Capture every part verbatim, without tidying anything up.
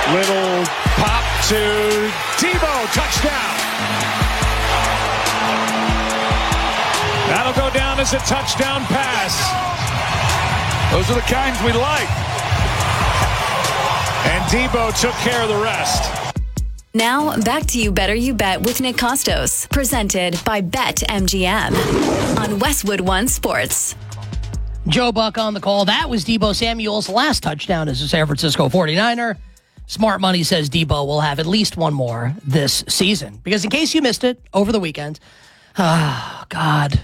Little pop to Debo, touchdown. That'll go down as a touchdown pass. Those are the kinds we like. And Debo took care of the rest. Now, back to You Better You Bet with Nick Costos, presented by BetMGM on Westwood One Sports. Joe Buck on the call. That was Debo Samuel's last touchdown as a San Francisco forty-niner. Smart Money says Debo will have at least one more this season. Because in case you missed it over the weekend, oh, God.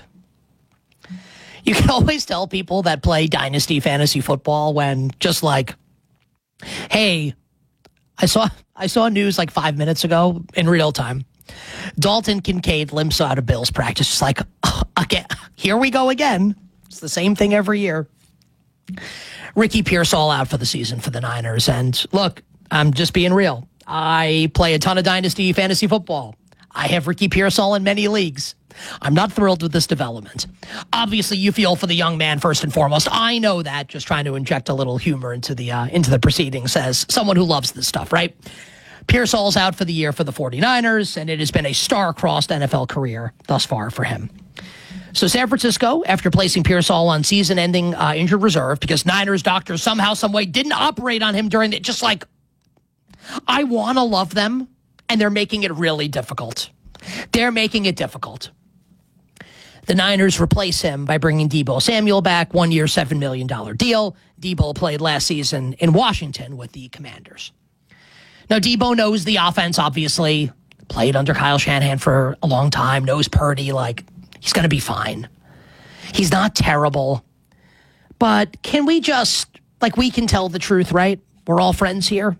You can always tell people that play Dynasty Fantasy Football when just like, hey, I saw I saw news like five minutes ago in real time. Dalton Kincaid limps out of Bills practice. It's like, oh, again, here we go again. It's the same thing every year. Ricky Pearsall out for the season for the Niners. And look, I'm just being real. I play a ton of Dynasty Fantasy Football. I have Ricky Pearsall in many leagues. I'm not thrilled with this development. Obviously, you feel for the young man first and foremost. I know that. Just trying to inject a little humor into the uh, into the proceedings as someone who loves this stuff, right? Pearsall's out for the year for the forty-niners, and it has been a star-crossed N F L career thus far for him. So San Francisco, after placing Pearsall on season-ending uh, injured reserve, because Niners doctors somehow, someway didn't operate on him during the, just like, I want to love them, and they're making it really difficult. They're making it difficult. The Niners replace him by bringing Debo Samuel back, one-year, seven million dollars deal. Debo played last season in Washington with the Commanders. Now, Debo knows the offense, obviously. Played under Kyle Shanahan for a long time, knows Purdy, like, he's going to be fine. He's not terrible. But can we just, like, we can tell the truth, right? We're all friends here.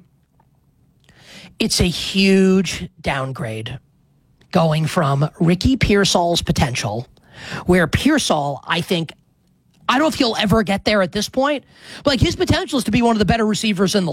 It's a huge downgrade going from Ricky Pearsall's potential, where Pearsall, I think, I don't know if he'll ever get there at this point, but like his potential is to be one of the better receivers in the